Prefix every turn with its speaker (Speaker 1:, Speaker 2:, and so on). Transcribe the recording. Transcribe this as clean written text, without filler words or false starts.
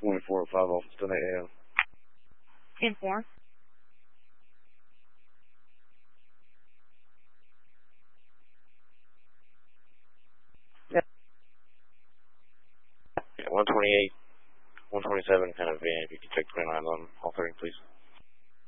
Speaker 1: 2450, still AM.
Speaker 2: 10-4.
Speaker 1: Yeah, 128, 127 kind of van. If you can check 29 on all 30, please.